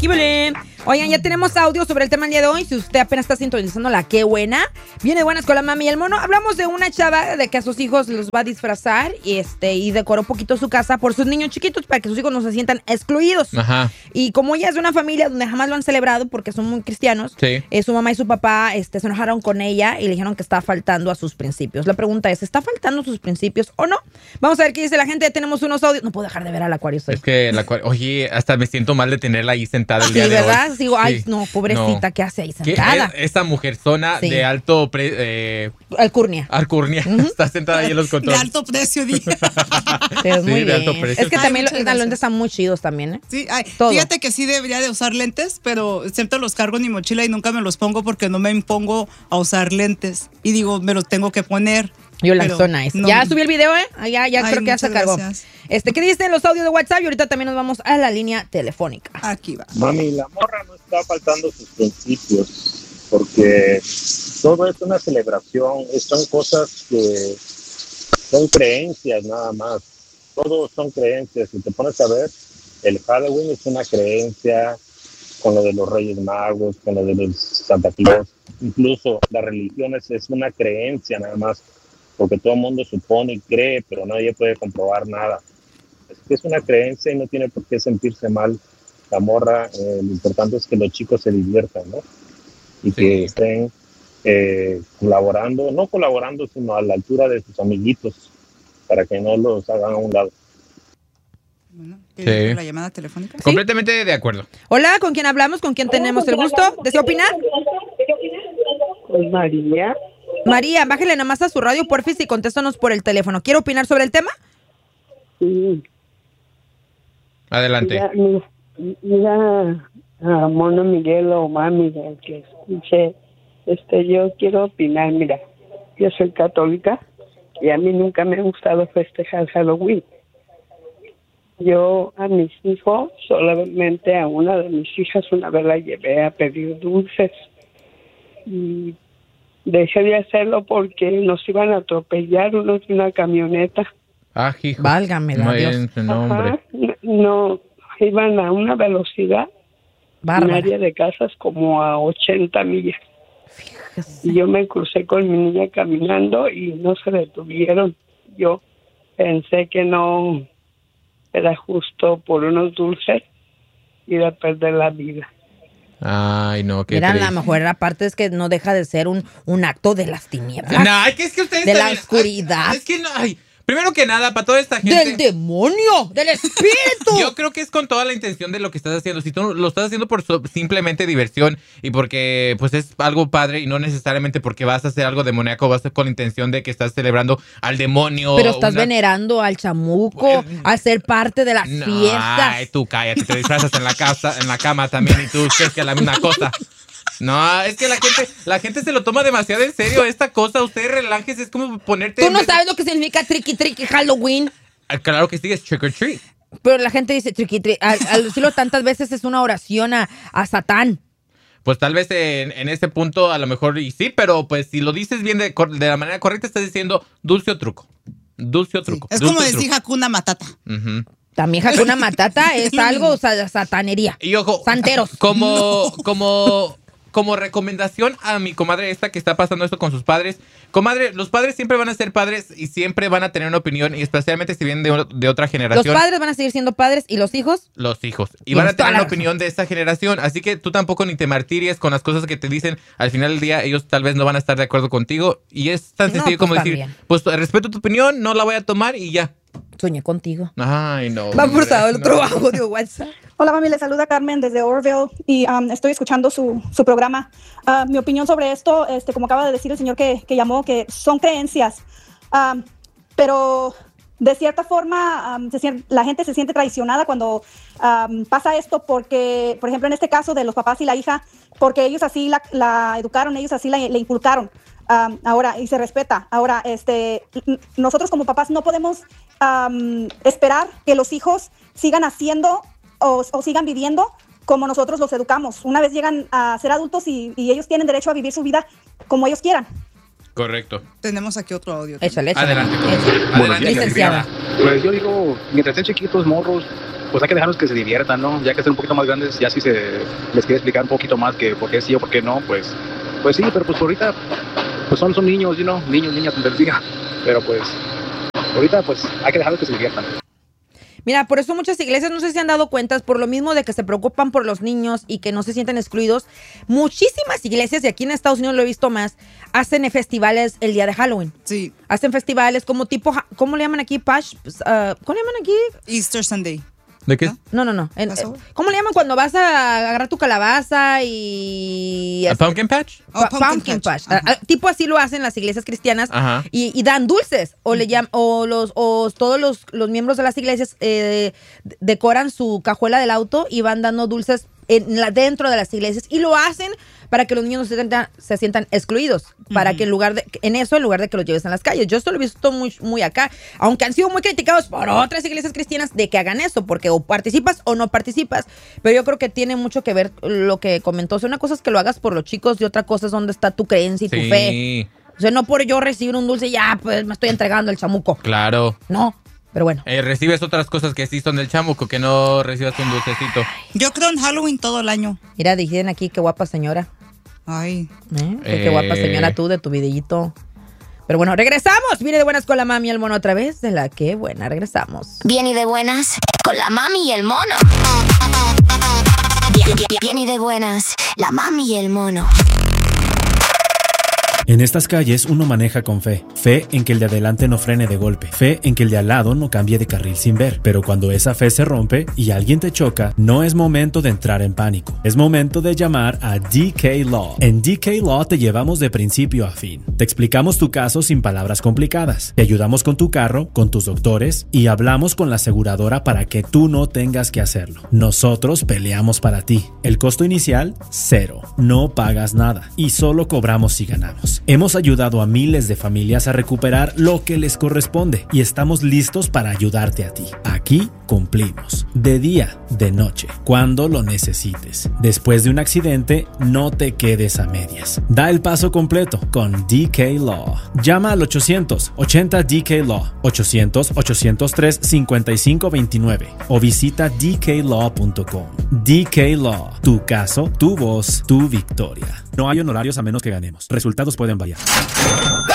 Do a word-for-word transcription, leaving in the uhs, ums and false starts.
¿Qué vale? Oigan, ya tenemos audio sobre el tema del día de hoy. Si usted apenas está sintonizando la Qué Buena, viene buenas con la mami y el mono. Hablamos de una chava de que a sus hijos los va a disfrazar y este y decoró un poquito su casa por sus niños chiquitos para que sus hijos no se sientan excluidos. Ajá. Y como ella es de una familia donde jamás lo han celebrado porque son muy cristianos, sí. eh, su mamá y su papá este, se enojaron con ella y le dijeron que está faltando a sus principios. La pregunta es, ¿está faltando a sus principios o no? Vamos a ver qué dice la gente. Ya tenemos unos audios. No puedo dejar de ver al Acuario. Es que el Acuario, oye, hasta me siento mal de tenerla ahí sentada el sí, día de ¿verdad? hoy. Digo, ay, sí. no, pobrecita, no. ¿qué hace ahí sentada? ¿Qué? Esa mujerzona sí. de alto pre, eh, alcurnia. Alcurnia. Uh-huh. Está sentada ahí en los controles. De alto precio, dije. Sí, es muy sí, de bien. alto precio. Es que ay, también los gracias. lentes están muy chidos también, ¿eh? Sí, ay, Todo. Fíjate que sí debería de usar lentes, pero siempre los cargo en mi mochila y nunca me los pongo porque no me impongo a usar lentes. Y digo, me los tengo que poner. Yo la nice. No. Ya subí el video, ¿eh? Ya, ya Ay, creo que ya se cargó. Gracias. Este, ¿qué dicen los audios de WhatsApp? Y ahorita también nos vamos a la línea telefónica. Aquí va. Mami, la morra no está faltando sus principios, porque todo es una celebración, son cosas que son creencias nada más. Todo son creencias. Si te pones a ver, el Halloween es una creencia con lo de los Reyes Magos, con lo de los Santa Claus. Incluso las religiones es una creencia nada más, porque todo el mundo supone y cree, pero nadie puede comprobar nada. Es que es una creencia y no tiene por qué sentirse mal la morra. Eh, lo importante es que los chicos se diviertan, ¿no? Y sí. que estén eh, colaborando, no colaborando, sino a la altura de sus amiguitos, para que no los hagan a un lado. Bueno, sí. la llamada telefónica. ¿Sí? Completamente de acuerdo. Hola, ¿con quién hablamos? ¿Con quién tenemos el gusto? ¿Desea opinar? Con María. María, bájale nada más a su radio, porfis, y contéstanos por el teléfono. ¿Quiere opinar sobre el tema? Sí. Adelante. Mira, mira a Mono Miguel o Mami, el que escuche, este, yo quiero opinar. Mira, yo soy católica y a mí nunca me ha gustado festejar Halloween. Yo a mis hijos, solamente a una de mis hijas una vez la llevé a pedir dulces y dejé de hacerlo porque nos iban a atropellar unos de una camioneta. Ah, hijo. Válgame, no, Dios. No, Ajá, no, iban a una velocidad Bárbara. en área de casas como a ochenta millas. Fíjese. Y yo me crucé con mi niña caminando y no se detuvieron. Yo pensé que no era justo por unos dulces ir a perder la vida. Ay, no, qué Mira, triste. la mejor aparte es que no deja de ser un, un acto de las tinieblas. No, es que, es que ustedes de la también- oscuridad. Ay, es que no, ay, primero que nada, para toda esta gente. ¡Del demonio! ¡Del espíritu! Yo creo que es con toda la intención de lo que estás haciendo. Si tú lo estás haciendo por so- simplemente diversión y porque pues es algo padre y no necesariamente porque vas a hacer algo demoníaco, vas a con la intención de que estás celebrando al demonio. Pero estás una- venerando al chamuco, a ser parte de las No, fiestas. Ay, tú cállate, te disfrazas en la casa, en la cama también y tú crees que es la misma cosa. No, es que la gente, la gente se lo toma demasiado en serio esta cosa. Ustedes relájense, es como ponerte. Tú no sabes lo que significa triqui triqui Halloween. Ah, claro que sí, es trick or treat. Pero la gente dice triqui triqui. Al, al decirlo tantas veces es una oración a, a Satán. Pues tal vez en, en ese punto a lo mejor y sí, pero pues si lo dices bien de, cor- de la manera correcta, estás diciendo dulce o truco. Dulce o truco. Sí, es dulce como o decir truco. Hakuna Matata. Ujú. También Hakuna Matata es algo, o sea, satanería. Y ojo, Santeros. como, como, como recomendación a mi comadre esta que está pasando esto con sus padres. Comadre, los padres siempre van a ser padres y siempre van a tener una opinión, y especialmente si vienen de, de otra Los generación. padres van a seguir siendo padres y los hijos. Los hijos. Y Tienes van a toda tener la la razón. opinión de esta generación. Así que tú tampoco ni te martires con las cosas que te dicen. Al final del día, ellos tal vez no van a estar de acuerdo contigo. Y es tan No, sencillo pues como decir, también. pues respeto tu opinión, no la voy a tomar y ya. Soñé contigo. Ay, no. Vamos a hombre, otro no. audio de WhatsApp. Hola, mami, le saluda Carmen desde Orville y um, estoy escuchando su, su programa. Uh, mi opinión sobre esto, este, como acaba de decir el señor que, que llamó, que son creencias, um, pero de cierta forma um, se siente, la gente se siente traicionada cuando um, pasa esto porque, por ejemplo, en este caso de los papás y la hija, porque ellos así la, la educaron, ellos así la, le inculcaron. Um, ahora, y se respeta. Ahora, este, nosotros como papás no podemos um, esperar que los hijos sigan haciendo o, o sigan viviendo como nosotros los educamos. Una vez llegan a ser adultos y, y ellos tienen derecho a vivir su vida como ellos quieran. Correcto. Tenemos aquí otro audio. Échale, échale. Adelante, Échale. Adelante, Licenciada. Pues yo digo, mientras estén chiquitos, morros, pues hay que dejarlos que se diviertan, ¿no? Ya que estén un poquito más grandes, ya si se les quiere explicar un poquito más que por qué sí o por qué no, pues, pues sí, pero pues ahorita, pues son, son niños, you know, niños, niñas, en día, pero pues, ahorita pues hay que dejarlos que se diviertan. Mira, por eso muchas iglesias, no sé si han dado cuentas, por lo mismo de que se preocupan por los niños y que no se sienten excluidos, muchísimas iglesias, y aquí en Estados Unidos lo he visto más, hacen festivales el día de Halloween. Sí. Hacen festivales como tipo, ¿cómo le llaman aquí? Pash, uh, ¿cómo le llaman aquí? Easter Sunday. ¿De qué? No, no, no. En, ¿Cómo le llaman cuando vas a agarrar tu calabaza y... ¿A pumpkin patch? Oh, pumpkin, pumpkin patch. patch. A, tipo así lo hacen las iglesias cristianas. Y, y dan dulces. O le llaman, o los, o todos los, los miembros de las iglesias eh, decoran su cajuela del auto y van dando dulces en la, dentro de las iglesias. Y lo hacen para que los niños no se sientan, se sientan excluidos. Para uh-huh. que en lugar de, en eso, en lugar de que los lleves en las calles. Yo esto lo he visto muy, muy acá. Aunque han sido muy criticados por otras iglesias cristianas de que hagan eso. Porque o participas o no participas. Pero yo creo que tiene mucho que ver lo que comentó. O sea, una cosa es que lo hagas por los chicos y otra cosa es dónde está tu creencia y tu sí. fe. O sea, no por yo recibir un dulce y ya, pues me estoy entregando el chamuco. Claro. No. Pero bueno. Eh, recibes otras cosas que sí son del chamuco, que no recibas un dulcecito. Yo creo en Halloween todo el año. Mira, dijeron aquí, qué guapa señora. Ay. ¿Eh? Eh. Qué guapa señora tú de tu videíto. Pero bueno, regresamos. Viene de buenas con la mami y el mono otra vez. De la que buena, regresamos. Bien y de buenas con la mami y el mono. Bien, bien, bien y de buenas, la mami y el mono. En estas calles uno maneja con fe. Fe en que el de adelante no frene de golpe. Fe en que el de al lado no cambie de carril sin ver. Pero cuando esa fe se rompe y alguien te choca, no es momento de entrar en pánico. Es momento de llamar a D K Law. En D K Law te llevamos de principio a fin. Te explicamos tu caso sin palabras complicadas. Te ayudamos con tu carro, con tus doctores y hablamos con la aseguradora para que tú no tengas que hacerlo. Nosotros peleamos para ti. El costo inicial, cero. No pagas nada y solo cobramos si ganamos. Hemos ayudado a miles de familias a recuperar lo que les corresponde y estamos listos para ayudarte a ti. Aquí cumplimos, de día, de noche, cuando lo necesites. Después de un accidente, no te quedes a medias. Da el paso completo con D K Law. Llama al ochocientos ochenta D K Law, ochocientos ochocientos tres cincuenta y cinco veintinueve o visita d k law punto com. D K Law, tu caso, tu voz, tu victoria. No hay honorarios a menos que ganemos. Resultados pueden variar.